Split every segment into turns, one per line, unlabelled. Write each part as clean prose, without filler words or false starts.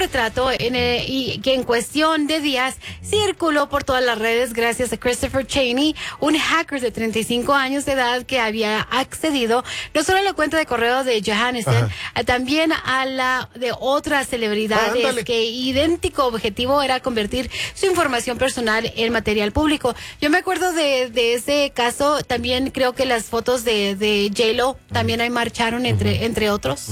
retrato y que en cuestión de días circuló por todas las redes gracias a Christopher Cheney, un hacker de 35 años de edad que había accedido no solo a la cuenta de correo de Johannesson, también a la de otras celebridades que idéntico objetivo era convertir su información personal en material público. Yo me acuerdo de ese caso, también creo que las fotos de J-Lo también ahí marcharon entre otros.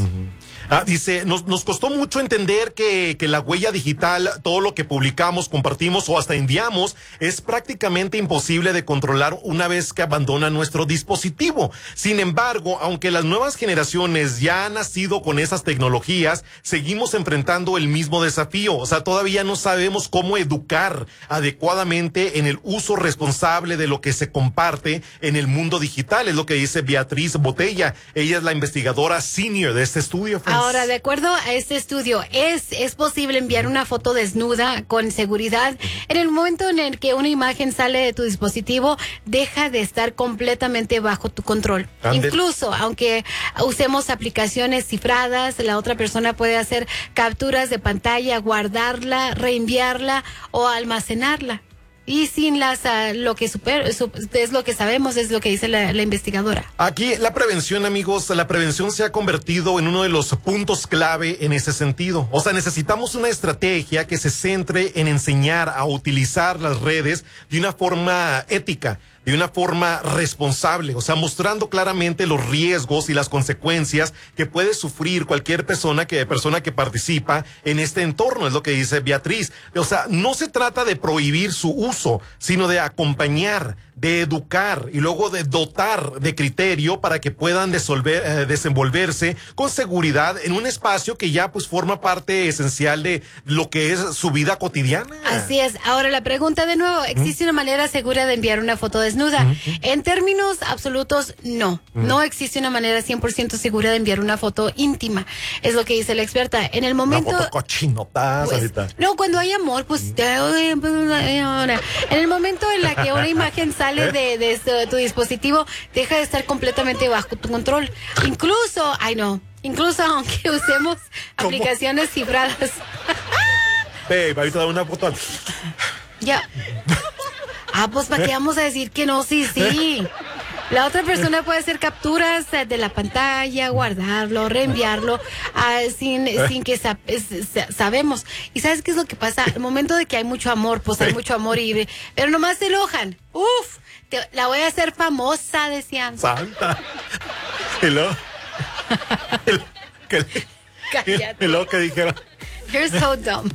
Dice, nos costó mucho entender que la huella digital, todo lo que publicamos, compartimos o hasta enviamos, es prácticamente imposible de controlar una vez que abandona nuestro dispositivo. Sin embargo, aunque las nuevas generaciones ya han nacido con esas tecnologías, seguimos enfrentando el mismo desafío. O sea, todavía no sabemos cómo educar adecuadamente en el uso responsable de lo que se comparte en el mundo digital. Es lo que dice Beatriz Botella. Ella es la investigadora senior de este estudio.
Ahora, de acuerdo a este estudio, es posible enviar una foto desnuda con seguridad. En el momento en el que una imagen sale de tu dispositivo, deja de estar completamente bajo tu control. Incluso, aunque usemos aplicaciones cifradas, la otra persona puede hacer capturas de pantalla, guardarla, reenviarla o almacenarla. Y sin lo que es lo que sabemos, es lo que dice la investigadora.
Aquí la prevención, amigos, la prevención se ha convertido en uno de los puntos clave en ese sentido. O sea, necesitamos una estrategia que se centre en enseñar a utilizar las redes de una forma ética, de una forma responsable, o sea, mostrando claramente los riesgos y las consecuencias que puede sufrir cualquier persona que participa en este entorno, es lo que dice Beatriz. O sea, no se trata de prohibir su uso, sino de acompañar, de educar y luego de dotar de criterio para que puedan desenvolverse con seguridad en un espacio que ya pues forma parte esencial de lo que es su vida cotidiana.
Así es. Ahora la pregunta de nuevo, ¿existe una manera segura de enviar una foto desnuda? En términos absolutos, no. No existe una manera 100% segura de enviar una foto íntima. Es lo que dice la experta. En el momento...
Una foto cochinotas ahorita.
No, cuando hay amor, pues... En el momento en la que una imagen sale de tu dispositivo, deja de estar completamente bajo tu control. Incluso aunque usemos aplicaciones cifradas.
Babe, ahorita da una foto.
Ya. Pues ¿para qué vamos a decir que no? Sí. La otra persona puede hacer capturas de la pantalla, guardarlo, reenviarlo, sin que sabemos. ¿Y sabes qué es lo que pasa? Al momento de que hay mucho amor, pues hay mucho amor, pero nomás se enojan. La voy a hacer famosa, decían.
Santa. Y luego que dijeron.
You're so dumb.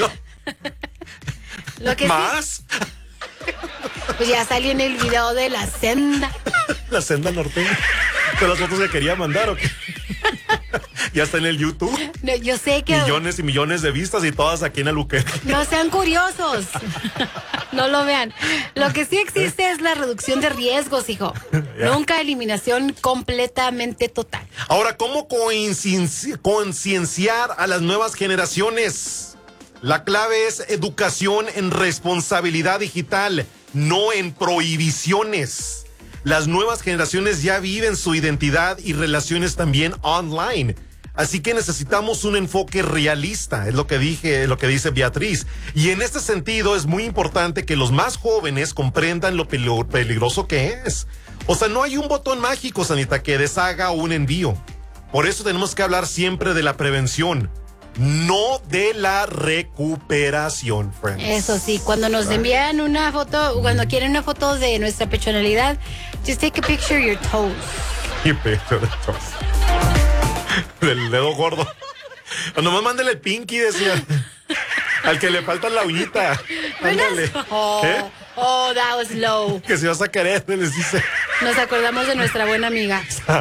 Lo que ¿más? Sí, pues ya salió en el video de la senda.
La senda norteña. ¿Con las fotos que quería mandar o qué? Ya está en el YouTube.
No, yo sé que...
Millones y millones de vistas y todas aquí en Albuquerque.
No sean curiosos. No lo vean. Lo que sí existe es la reducción de riesgos, hijo. Nunca eliminación completamente total.
Ahora, ¿cómo concienciar a las nuevas generaciones? La clave es educación en responsabilidad digital, no en prohibiciones. Las nuevas generaciones ya viven su identidad y relaciones también online. Así que necesitamos un enfoque realista, es lo que dice Beatriz. Y en este sentido es muy importante que los más jóvenes comprendan lo peligroso que es. O sea, no hay un botón mágico, Sanita, que deshaga un envío. Por eso tenemos que hablar siempre de la prevención, no de la recuperación, friends.
Eso sí, cuando nos envían una foto, cuando quieren una foto de nuestra pechonalidad, just take a picture of your toes.
Y picture de toes. Del dedo gordo. O nomás mándale el pinky, decía. Al que le falta la uñita. Ándale.
¿Qué? That was low.
Que si vas a querer, les dice.
Nos acordamos de nuestra buena amiga.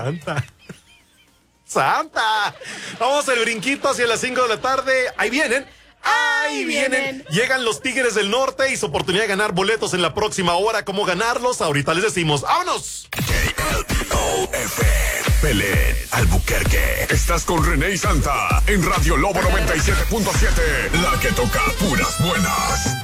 ¡Santa! Vamos al brinquito hacia las 5 de la tarde. Ahí vienen. ¡Ahí vienen! Llegan los Tigres del Norte y su oportunidad de ganar boletos en la próxima hora. ¿Cómo ganarlos? Ahorita les decimos. ¡Vámonos!
Pelé, Albuquerque. Estás con René y Santa en Radio Lobo 97.7. La que toca puras buenas.